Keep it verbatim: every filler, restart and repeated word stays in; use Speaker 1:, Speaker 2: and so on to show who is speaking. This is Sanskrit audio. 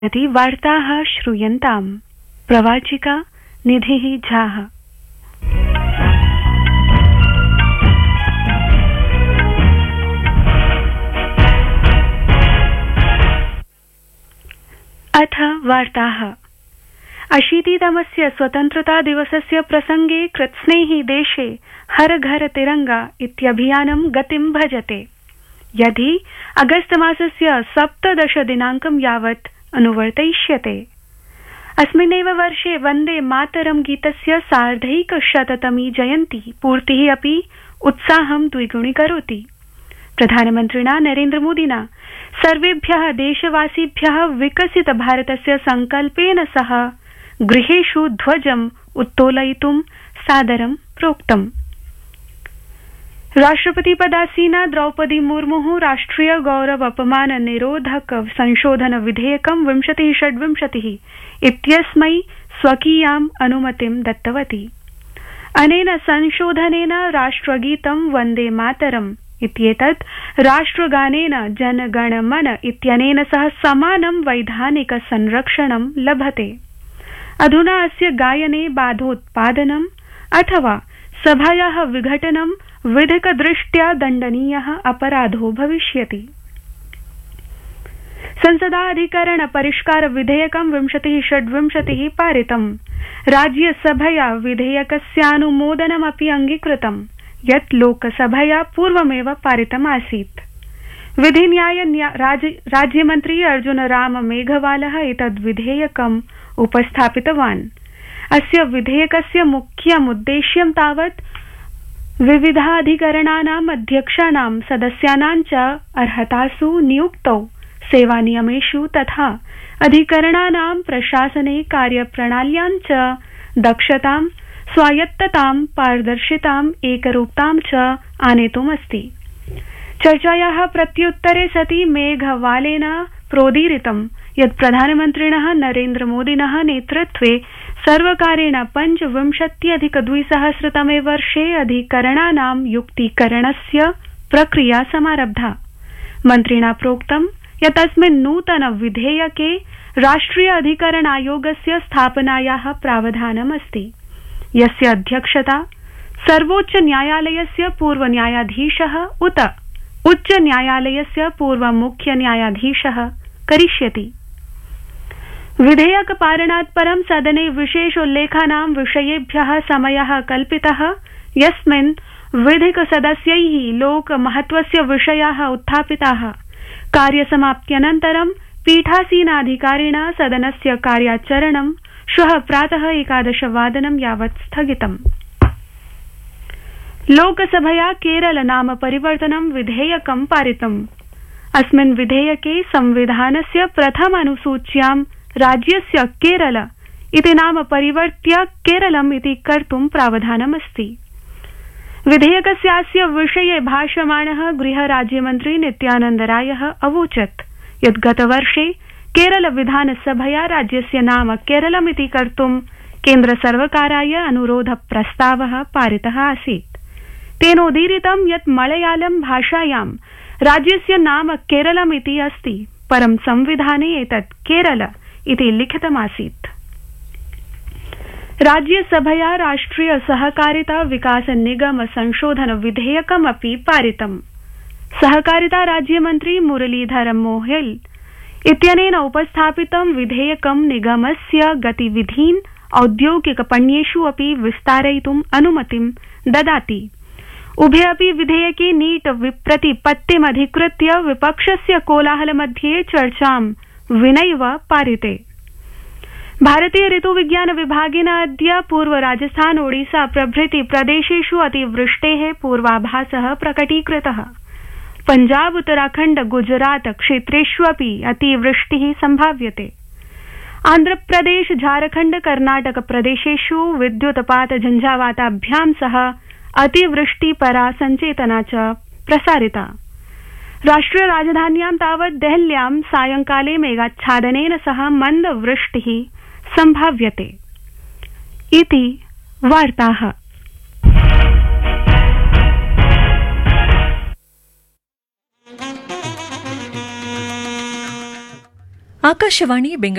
Speaker 1: यदि वार्ताः श्रूयन्ताम् प्रवाचिका निधिः झाः। अथ वार्ताः। अशीतितमस्य स्वतन्त्रता दिवसस्य प्रसंगे कृत्स्नेहि देशे हर घर तिरंगा इत्यभियानं गतिं भजते। यदि अगस्त मासस्य सप्तदश दिनाङ्कं यावत् अनुवर्तयिष्यते। अस्मिन्नेव वर्षे वन्दे मातरं गीतस्य सार्धैकशततमी जयन्ती पूर्तिः अपि उत्साहं द्विगुणीकरोति। प्रधानमन्त्रिणा नरेन्द्रमोदिना सर्वेभ्यः देशवासिभ्यः विकसित भारतस्य संकल्पेन सह गृहेषु ध्वजम् उत्तोलयितुं सादरं प्रोक्तम्। राष्ट्रपति पदासीना द्रौपदी मुर्मु राष्ट्रिय गौरव अपमान निरोधक संशोधन विधेयकं विंशतिः षड्विंशतिः इत्यस्मै स्वकीयाम् अनुमतिं दत्तवती। अनेन संशोधनेन राष्ट्रगीतं वन्दे मातरम् इत्येतत् राष्ट्रगानेन जनगण मन इत्यनेन सह समानं वैधानिक संरक्षणं लभते। अधुना अस्य गायने बाधोत्पादनम् अथवा सभायाः विघटनं विधिकदृष्ट्या दण्डनीयः अपराधो भविष्यति। संसदाधिकरण परिष्कार विधेयकं विंशतिः षड्विंशतिः पारितम्। राज्यसभया विधेयकस्यानुमोदनमपि अङ्गीकृतम्, यत् लोकसभया पूर्वमेव पारितम् आसीत्। विधिन्याय राज्यमन्त्री अर्जुन राम मेघवालः एतद् विधेयकम् उपस्थापितवान्। अस्य विधेयकस्य मुख्यमुद्देश्यं तावत् विविधाधिकरणानाम् अध्यक्षाणां सदस्यानां च अर्हतासु नियुक्तौ सेवानियमेषु तथा अधिकरणानां प्रशासने कार्यप्रणाल्यां च दक्षतां, स्वायत्ततां, पारदर्शिताम्, एकरूपतां च आनेतुमस्ति। चर्चायाः प्रत्युत्तरे सति मेघवालेन प्रोदीरितं यत् प्रधानमन्त्रिणः नरेन्द्रमोदिनः नेतृत्वे सर्वकारेण पञ्चविंशत्यधिकद्विसहस्रतमे वर्षे अधिकरणानां युक्तीकरणस्य प्रक्रिया समारब्धा। मन्त्रिणा प्रोक्तं यत् अस्मिन् नूतन विधेयके राष्ट्रिय अधिकरण आयोगस्य स्थापनायाः प्रावधानमस्ति, यस्य अध्यक्षता सर्वोच्च न्यायालयस्य पूर्व न्यायाधीशः उत उच्च न्यायालयस्य पूर्व मुख्य न्यायाधीशः करिष्यति। विधेयक पारणात् परं सदने विशेषोल्लेखानां विषयेभ्यः समयः कल्पितः, यस्मिन् विधिक सदस्यैः लोकमहत्वस्य विषयाः उत्थापिताः। कार्यसमाप्त्यनन्तरं पीठासीनाधिकारिणा सदनस्य कार्याचरणं श्वः प्रातः एकादशवादनं यावत् स्थगितम्। लोकसभया केरल नाम परिवर्तनं विधेयकं पारितम्। अस्मिन् विधेयके संविधानस्य प्रथम अनुसूच्यां राज्यस्य केरल इति नाम परिवर्त्य केरलम् इति कर्तुं प्रावधानमस्ति। विधेयकस्यास्य विषये भाषमाणः गृहराज्यमन्त्री नित्यानन्द रायः अवोचत् यत् गतवर्षे केरल विधानसभया राज्यस्य नाम केरलमिति कर्तुं केन्द्रसर्वकाराय अनुरोध प्रस्तावः पारितः आसीत्। तेनोदीरितं यत् मलयालम भाषायां राज्यस्य नाम केरलमिति अस्ति, परं संविधाने एतत् केरल इति लिखितमासीत्। राज्यसभया राष्ट्रिय सहकारिता विकास निगम संशोधन विधेयकमपि पारितम्। सहकारिता राज्यमन्त्री मुरलीधर मोहोल इत्यनेन उपस्थापितं विधेयकं निगमस्य गतिविधीन् औद्योगिकपण्येषु अपि विस्तारयितुम् अनुमतिं ददाति। उभे अपि विधेयके नीट प्रतिपत्तिमधिकृत्य विपक्षस्य कोलाहलमध्ये चर्चां विनैव पारिते। भारतीय ऋतुविज्ञान विभागेन अद्य पूर्व राजस्थान, ओडिशा प्रभृति प्रदेशेषु अतिवृष्टेः पूर्वाभासः प्रकटीकृतः। पंजाब, उत्तराखण्ड, गुजरात क्षेत्रेष्वपि अतिवृष्टिः सम्भाव्यते। आन्ध्रप्रदेश, झारखण्ड, कर्नाटक प्रदेशेषु विद्युत्पात झंझावाताभ्यां सह अतिवृष्टिपरा संचेतना च प्रसारिता। राष्ट्रिय राजधान्यां तावत् देहल्यां सायंकाले मेघाच्छादनेन सह मन्दवृष्टिः सम्भाव्यते। इति वार्ताः।
Speaker 2: ಆಕಾಶವಾಣಿ ಬೆಂಗಳೂರು